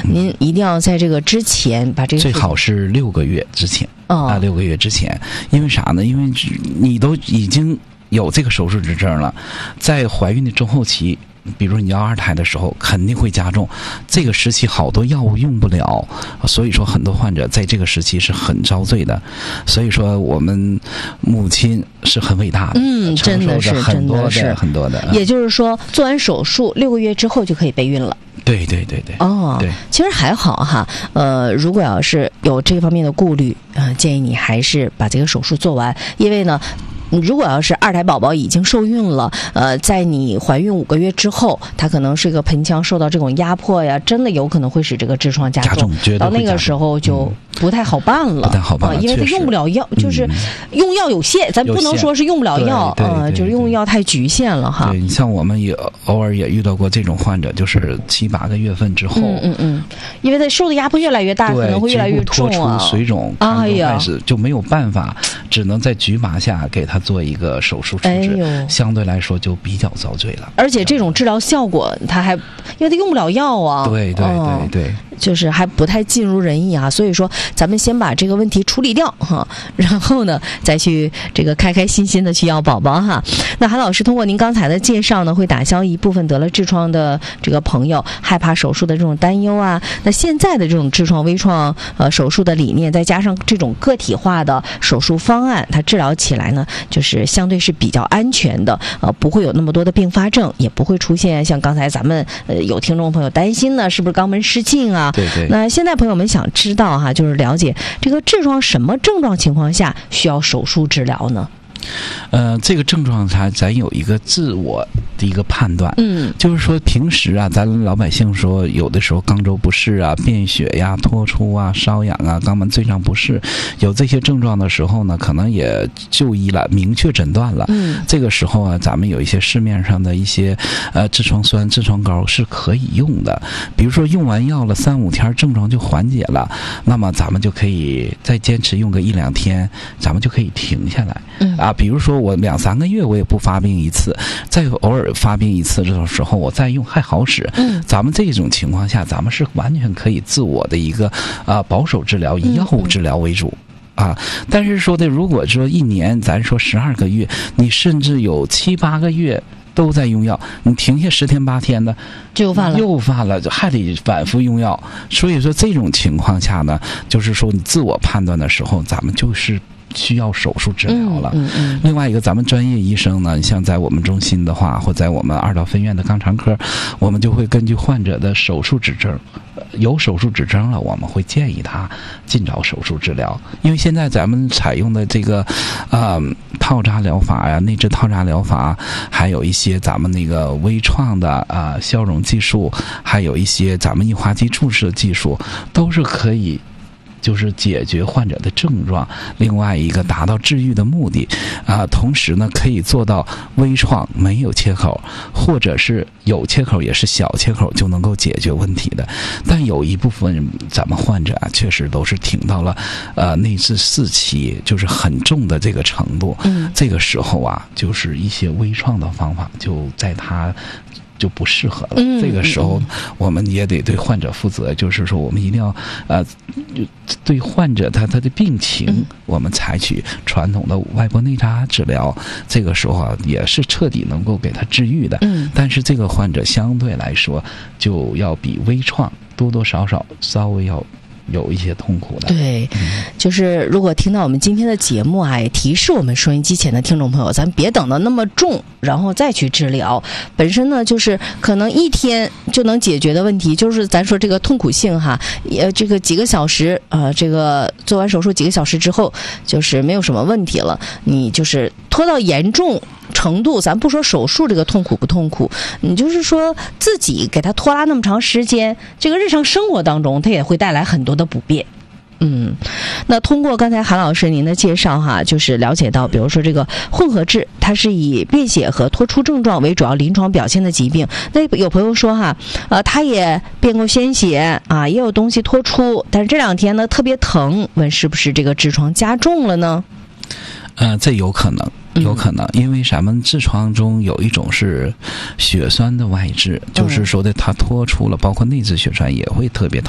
您一定要在这个之前把这个最好是6个月之前6个月之前，因为啥呢？因为你都已经有这个手术指征了，在怀孕的中后期，比如你要2胎的时候，肯定会加重。这个时期好多药物用不了，所以说很多患者在这个时期是很遭罪的。所以说我们母亲是很伟大的， 真的是很多的很多的。 也就是说，做完手术6个月之后就可以备孕了。 对。 对，其实还好哈。如果要是有这方面的顾虑，建议你还是把这个手术做完，因为呢。如果要是2胎宝宝已经受孕了，在你怀孕5个月之后，它可能是一个盆腔受到这种压迫呀，真的有可能会使这个痔疮加重，到那个时候就不太好办了，因为它用不了药，就是用药有限，咱不能说是用不了药，就是用药太局限了哈。 对，你像我们也偶尔也遇到过这种患者，就是7、8个月份之后， 因为它受的压迫越来越大，可能会越来越重脱出水肿，开始就没有办法，只能在局麻下给他做一个手术处置，相对来说就比较遭罪了。 而且这种治疗效果，它还因为它用不了药啊， 对， 就是还不太尽如人意啊。所以说，咱们先把这个问题处理掉哈，然后呢，再去这个开开心心的去要宝宝哈。那韩老师通过您刚才的介绍呢，会打消一部分得了痔疮的这个朋友害怕手术的这种担忧啊。那现在的这种痔疮微创手术的理念，再加上这种个体化的手术方案，它治疗起来呢，就是相对是比较安全的，不会有那么多的并发症，也不会出现像刚才咱们有听众朋友担心呢，是不是肛门失禁啊？ 对。 那现在朋友们想知道哈，就是了解这个痔疮什么症状情况下需要手术治疗呢？ 这个症状咱有一个自我的一个判断，就是说平时啊，咱老百姓说有的时候肛周不适啊、便血呀、脱出啊、瘙痒啊、肛门醉胀不适，有这些症状的时候呢，可能也就医了，明确诊断了。这个时候啊，咱们有一些市面上的一些痔疮酸、痔疮膏是可以用的，比如说用完药了3、5天症状就缓解了，那么咱们就可以再坚持用个1、2天，咱们就可以停下来。比如说我2、3个月我也不发病一次，再偶尔发病一次，这种时候我再用还好使。咱们这种情况下，咱们是完全可以自我的一个保守治疗，以药物治疗为主。但是说的，如果说1年，咱说12个月，你甚至有7、8个月都在用药，你停下10天8天的， 就又犯了，还得反复用药。所以说这种情况下呢，就是说你自我判断的时候，咱们就是需要手术治疗了。另外一个，咱们专业医生呢，像在我们中心的话，或在我们2道分院的肛肠科，我们就会根据患者的手术指征，有手术指征了，我们会建议他尽早手术治疗。因为现在咱们采用的这个套扎疗法呀、内置套扎疗法，还有一些咱们那个微创的消融技术，还有一些咱们硬化剂注射技术，都是可以就是解决患者的症状，另外一个达到治愈的目的同时呢可以做到微创没有切口，或者是有切口也是小切口就能够解决问题的。但有一部分咱们患者确实都是挺到了内痔4期，就是很重的这个程度。这个时候就是一些微创的方法就在他就不适合了。这个时候我们也得对患者负责，就是说我们一定要对患者他的病情，我们采取传统的外波内扎治疗，这个时候也是彻底能够给他治愈的。但是这个患者相对来说就要比微创多多少少稍微要有一些痛苦的。 对，就是如果听到我们今天的节目也提示我们收音机前的听众朋友，咱别等到那么重然后再去治疗，本身呢就是可能1天就能解决的问题，就是咱说这个痛苦性这个几个小时这个做完手术几个小时之后就是没有什么问题了，你就是拖到严重程度，咱不说手术这个痛苦不痛苦，你就是说自己给他拖拉那么长时间，这个日常生活当中它也会带来很多的不便。那通过刚才韩老师您的介绍就是了解到，比如说这个混合痔，它是以便血和脱出症状为主要临床表现的疾病。那有朋友说他也便过鲜血也有东西脱出，但是这2天呢特别疼，问是不是这个痔疮加重了呢？ 这有可能。因为咱们痔疮中有一种是血栓的外痔，就是说的它脱出了，包括内痔血栓也会特别疼。